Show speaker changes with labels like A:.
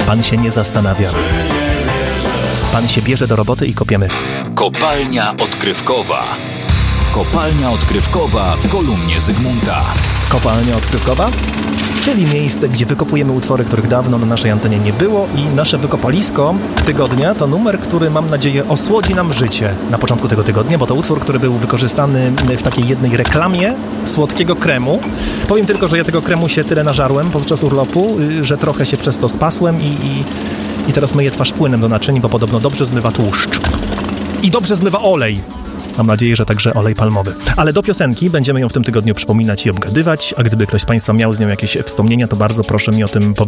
A: Pan się nie zastanawia. Pan się bierze do roboty i kopiemy.
B: Kopalnia odkrywkowa. Kopalnia odkrywkowa w kolumnie Zygmunta.
A: Kopalnia odkrywkowa? Czyli miejsce, gdzie wykopujemy utwory, których dawno na naszej antenie nie było i nasze wykopalisko tygodnia to numer, który mam nadzieję osłodzi nam życie na początku tego tygodnia, bo to utwór, który był wykorzystany w takiej jednej reklamie słodkiego kremu. Powiem tylko, że ja tego kremu się tyle nażarłem podczas urlopu, że trochę się przez to spasłem i teraz myję twarz płynem do naczyń, bo podobno dobrze zmywa tłuszcz. I dobrze zmywa olej. Mam nadzieję, że także olej palmowy. Ale do piosenki będziemy ją w tym tygodniu przypominać i obgadywać, a gdyby ktoś z Państwa miał z nią jakieś wspomnienia, to bardzo proszę mi o tym powiedzieć.